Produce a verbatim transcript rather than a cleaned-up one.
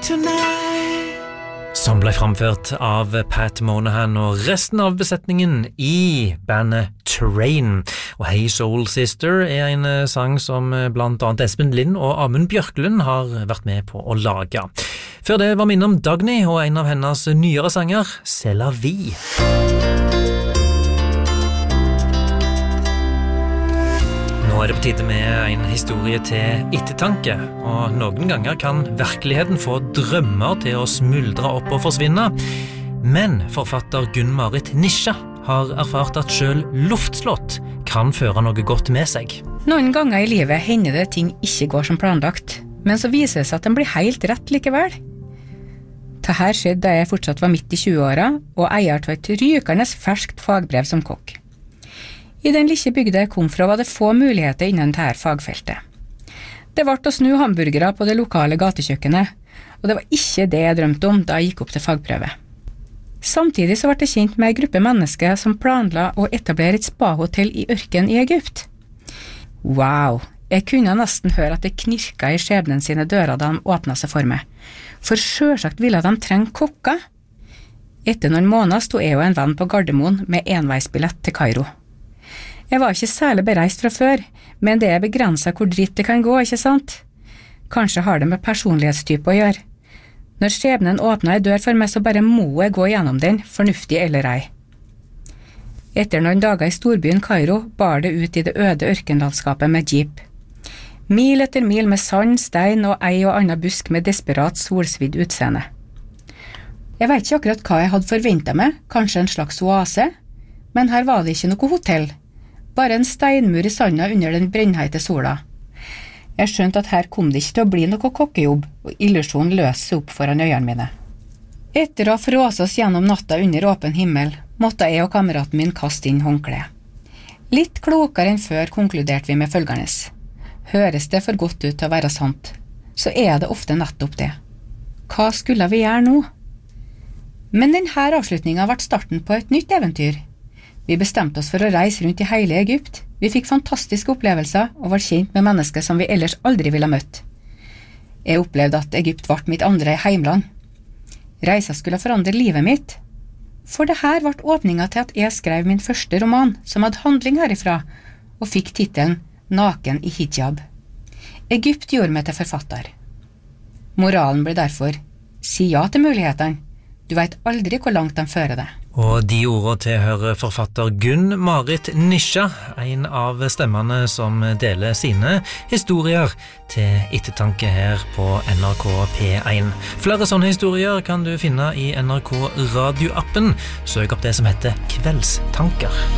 tonight. Som ble framført av Pat Monahan og resten av besetningen i bandet Train. Og Hey Soul Sister er en sang som blant annet Espen Lind og Amund Bjørklund har vært med på å lage. Før det var minne om Dagny og en av hennes nyere sanger, C'est la vie. Nå er det på tide med en historie til ettertanke, og noen ganger kan virkeligheten få drømmer til å smuldre opp og forsvinne. Men forfatter Gunn-Marit Nisja har erfart at selv luftslott kan føre noe godt med seg. Noen ganger i livet hender det ting ikke går som planlagt, men så viser det seg at den blir helt rett likevel. Dette skjedde da jeg fortsatt var midt i tjue-åra, og eier til et rykende ferskt fagbrev som kokk. I den lille bygda jeg kom fra var det få muligheter innen dette fagfeltet. Det ble å snu hamburgere på det lokale gatekjøkkenet, og det var ikke det jeg drømte om da jeg gikk opp til fagprøve. Samtidig så ble jeg kjent med en gruppe mennesker som planla å etablere et spahotell i ørken i Egypt. Wow, jeg kunne nesten høre at det knirka i skjebnen sine dører da de åpnet seg for meg, for selvsagt ville de trenge kokker. Etter noen måneder stod jeg og en venn på Gardermoen med enveisbillett til Kairo. Jeg var ikke særlig bereist fra før, men det er begrenset hvor dritt det kan gå, ikke sant? Kanskje har det med personlighetstype å gjøre. Når skjebnen åpnet en dør for meg, så bare må jeg gå gjennom den, fornuftig eller ei. Etter noen dager i storbyen Kairo bar det ut i det øde ørkenlandskapet med jeep. Mil etter mil med sand, stein og ei og annen busk med desperat solsvidd utseende. Jeg vet ikke akkurat hva jeg hadde forventet meg, kanskje en slags oase, men her var det ikke noe hotell. Bare en steinmur i sanda under den brennheite sola. Jeg skjønte at her kom det ikke til å bli noe kokkejobb, og illusjonen løste seg opp foran øynene mine. Etter å ha fråset oss gjennom natta under åpen himmel, måtte jeg og kameraten min kaste inn håndkle. Litt klokere enn før konkluderte vi med følgende. Høres det for godt ut til å være sant, så er det ofte nettopp det. Hva skulle vi gjøre nå? Men denne avslutningen ble starten på et nytt eventyr. Vi bestemte oss for å reise rundt i hele Egypt. Vi fikk fantastiske opplevelser og var kjent med mennesker som vi ellers aldri ville møtt. Jeg opplevde at Egypt ble mitt andre heimland. Reisa skulle forandre livet mitt. For det her ble åpningen til at jeg skrev min første roman, som hadde handling herifra, og fikk titelen Naken i hijab. Egypt gjorde meg til forfatter. Moralen ble derfor, si ja til mulighetene. Du vet aldri hvor langt de fører det. Og de ordene tilhører forfatter Gunn-Marit Nisja, en av stemmene som deler sine historier til ettertanke her på N R K P én. Flere sånne historier kan du finne i N R K radioappen. Søk opp det som heter Kveldstanker.